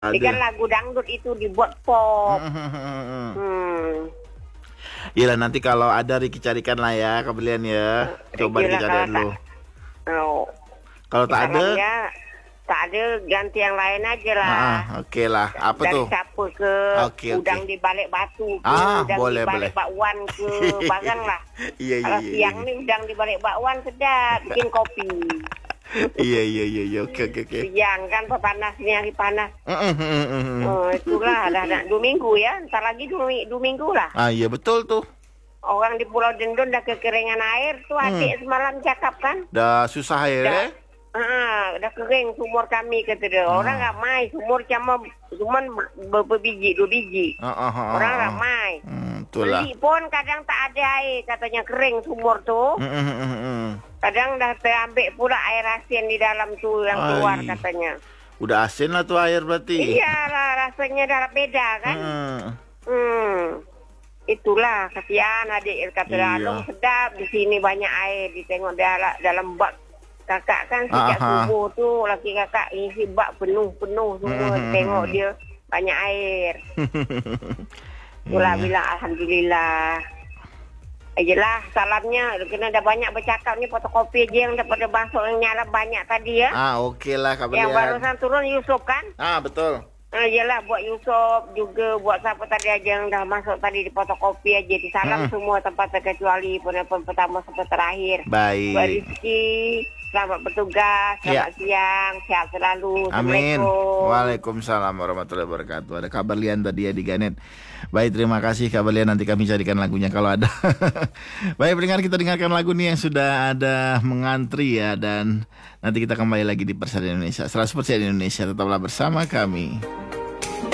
Ini kan Ada. lagu dangdut itu dibuat pop. Iyalah nanti kalau ada Ricky carikan lah ya kebelian ya. Coba Ricky Iyalah, carikan dulu. Oh, Kalau tak ada, salamnya tak ada, ganti yang lain aja lah. oke lah. Apa Dari tuh? siapa ke Oke. udang di balik batu ke udang Boleh, di balik boleh. bakwan ke Bagang lah. Iya. Kalau siang nih udang di balik bakwan sedap bikin kopi. Iya. Oke. Siang kan panas nih, hari panas. Oh, itulah ada 2 minggu ya. Ntar lagi 2 minggu lah. Iya betul tuh. Orang di Pulau Dendon udah kekeringan air tuh, adik semalam cakap kan. Dah susah ya. Udah kering sumur kami kata dia. Orang ramai sumur cuman berbiji 2 biji. Orang ramai. Itulah. Beli pun kadang tak ada air, katanya kering sumur tuh. Kadang dah terambil pula air asin di dalam tuh yang keluar katanya. Udah asin lah tuh air berarti. Iyalah, rasanya dah beda kan. Itulah kasihan adik kata Alung, sedap di sini banyak air, ditengok dalam bak kakak kan sejak subuh tuh laki kakak isi bak penuh semua, tengok dia banyak air. Itulah bilang alhamdulillah. Ajalah salamnya, kena ada banyak bercakap ni, fotokopi aja yang daripada masuk yang nyala banyak tadi ya. Oke lah kebelian. Yang barusan turun Yusuf kan? Betul. Yelah, buat Yusuf juga, buat siapa tadi aja yang dah masuk tadi di fotokopi aja. Disalam semua tempat terkecuali, penelpon pertama sampai terakhir. Baik. Buat Rizky, selamat bertugas, selamat siang, sehat selalu. Amin. Assalamualaikum. Waalaikumsalam warahmatullahi wabarakatuh. Ada kabar Lian tadi ya di Ganet. Baik, terima kasih kabar Lian. Nanti kami carikan lagunya kalau ada. Baik, pendengar, kita dengarkan lagu nih yang sudah ada mengantri ya. Dan nanti kita kembali lagi di Persada Indonesia 100% Indonesia. Tetaplah bersama kami.